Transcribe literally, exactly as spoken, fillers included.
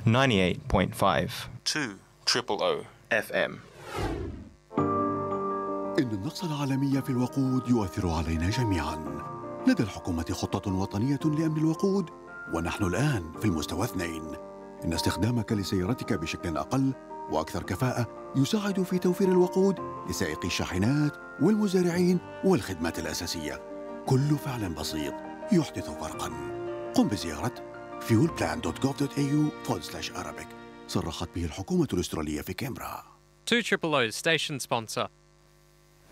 ninety-eight point five two triple O إف إم. إن النقص العالمي في الوقود يؤثر علينا جميعاً. لدى الحكومة خطة وطنية لأمن الوقود، ونحن الآن في المستوى اثنين. إن استخدامك لسيارتك بشكل أقل وأكثر كفاءة يساعد في توفير الوقود لسائقي الشاحنات والمزارعين والخدمات الأساسية. كل فعل بسيط يحدث فرقاً. قم بزيارة fuel plan dot gov dot a u forward slash arabic. صرحت به الحكومة الأسترالية في كامبرا. two triple O's station sponsor.